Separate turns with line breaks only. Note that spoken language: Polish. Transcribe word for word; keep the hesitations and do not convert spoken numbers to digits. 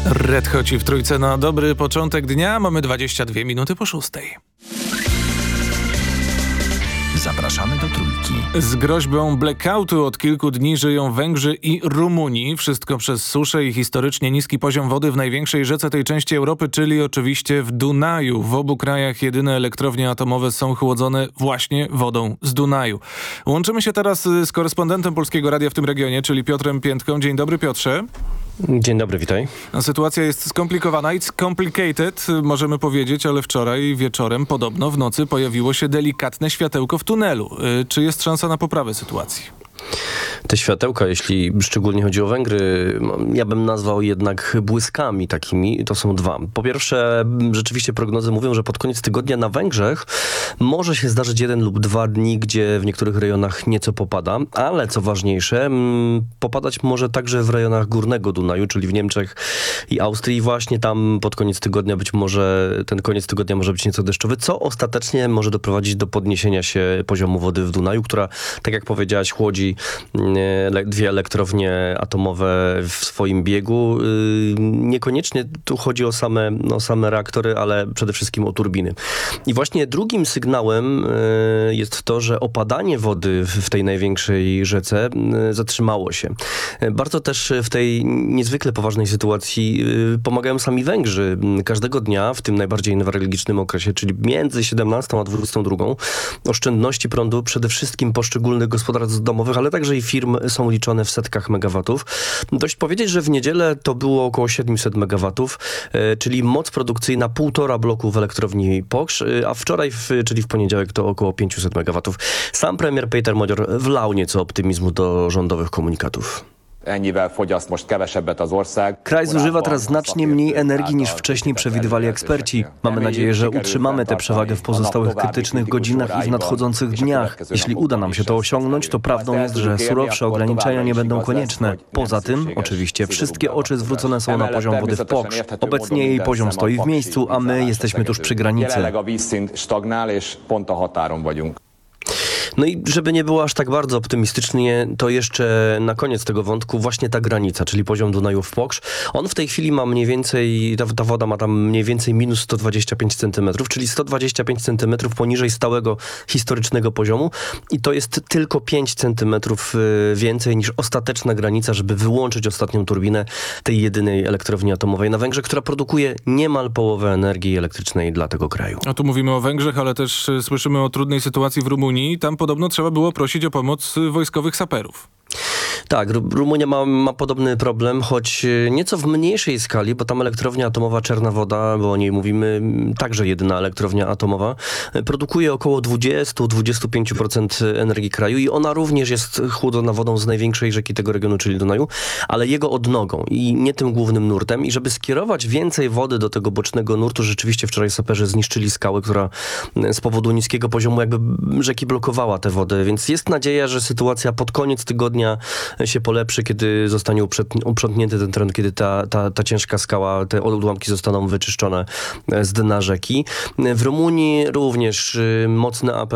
Red Hoci w trójce na dobry początek dnia. Mamy dwadzieścia dwie minuty po szóstej.
Zapraszamy do Trójki.
Z groźbą blackoutu od kilku dni żyją Węgrzy i Rumunii. Wszystko przez suszę i historycznie niski poziom wody w największej rzece tej części Europy, czyli oczywiście w Dunaju. W obu krajach jedyne elektrownie atomowe są chłodzone właśnie wodą z Dunaju. Łączymy się teraz z korespondentem Polskiego Radia w tym regionie, czyli Piotrem Piętką. Dzień dobry, Piotrze.
Dzień dobry, witaj.
Sytuacja jest skomplikowana. It's complicated, możemy powiedzieć, ale wczoraj wieczorem, podobno w nocy, pojawiło się delikatne światełko w tunelu. Czy jest szansa na poprawę sytuacji?
Te światełka, jeśli szczególnie chodzi o Węgry, ja bym nazwał jednak błyskami takimi. To są dwa. Po pierwsze, rzeczywiście prognozy mówią, że pod koniec tygodnia na Węgrzech może się zdarzyć jeden lub dwa dni, gdzie w niektórych rejonach nieco popada, ale co ważniejsze, popadać może także w rejonach górnego Dunaju, czyli w Niemczech i Austrii. Właśnie tam pod koniec tygodnia być może, ten koniec tygodnia może być nieco deszczowy, co ostatecznie może doprowadzić do podniesienia się poziomu wody w Dunaju, która, tak jak powiedziałaś, chłodzi dwie elektrownie atomowe w swoim biegu. Niekoniecznie tu chodzi o same, o same reaktory, ale przede wszystkim o turbiny. I właśnie drugim sygnałem jest to, że opadanie wody w tej największej rzece zatrzymało się. Bardzo też w tej niezwykle poważnej sytuacji pomagają sami Węgrzy. Każdego dnia w tym najbardziej newralgicznym okresie, czyli między siedemnastą a dwudziestą drugą, oszczędności prądu przede wszystkim poszczególnych gospodarstw domowych, ale także i firm są liczone w setkach megawatów. Dość powiedzieć, że w niedzielę to było około siedemset megawatów, czyli moc produkcyjna półtora bloku w elektrowni Poksz, a wczoraj, w, czyli w poniedziałek, to około pięćset megawatów. Sam premier Peter Magyar wlał nieco optymizmu do rządowych komunikatów.
Kraj zużywa teraz znacznie mniej energii niż wcześniej przewidywali eksperci. Mamy nadzieję, że utrzymamy tę przewagę w pozostałych krytycznych godzinach i w nadchodzących dniach. Jeśli uda nam się to osiągnąć, to prawdą jest, że surowsze ograniczenia nie będą konieczne. Poza tym, oczywiście, wszystkie oczy zwrócone są na poziom wody w Poksz. Obecnie jej poziom stoi w miejscu, a my jesteśmy tuż przy granicy.
No i żeby nie było aż tak bardzo optymistycznie, to jeszcze na koniec tego wątku właśnie ta granica, czyli poziom Dunaju w Poksz. On w tej chwili ma mniej więcej, ta, ta woda ma tam mniej więcej minus sto dwadzieścia pięć centymetrów, czyli sto dwadzieścia pięć centymetrów poniżej stałego historycznego poziomu i to jest tylko pięć centymetrów więcej niż ostateczna granica, żeby wyłączyć ostatnią turbinę tej jedynej elektrowni atomowej na Węgrzech, która produkuje niemal połowę energii elektrycznej dla tego kraju.
A tu mówimy o Węgrzech, ale też słyszymy o trudnej sytuacji w Rumunii. Tam podobno trzeba było prosić o pomoc wojskowych saperów.
Tak, Rumunia ma, ma podobny problem, choć nieco w mniejszej skali, bo tam elektrownia atomowa Czarna Woda, bo o niej mówimy, także jedyna elektrownia atomowa, produkuje około dwadzieścia do dwudziestu pięciu procent energii kraju i ona również jest chłodzona wodą z największej rzeki tego regionu, czyli Dunaju, ale jego odnogą i nie tym głównym nurtem. I żeby skierować więcej wody do tego bocznego nurtu, rzeczywiście wczoraj saperzy zniszczyli skałę, która z powodu niskiego poziomu jakby rzeki blokowała tę wodę, więc jest nadzieja, że sytuacja pod koniec tygodnia się polepszy, kiedy zostanie uprzątnięty ten teren, kiedy ta, ta, ta ciężka skała, te odłamki zostaną wyczyszczone z dna rzeki. W Rumunii również mocny apel